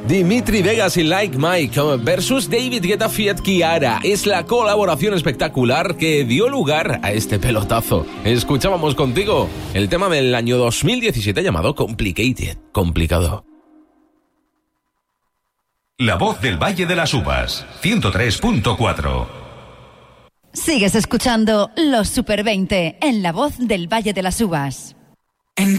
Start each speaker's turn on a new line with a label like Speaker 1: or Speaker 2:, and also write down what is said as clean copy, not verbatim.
Speaker 1: Dimitri Vegas y Like Mike versus David Guetta Fiat Kiara. Es la colaboración espectacular que dio lugar a este pelotazo. Escuchábamos contigo el tema del año 2017 llamado Complicated, complicado.
Speaker 2: La Voz del Valle de las Uvas, 103.4.
Speaker 3: Sigues escuchando Los Super 20 en La Voz del Valle de las Uvas.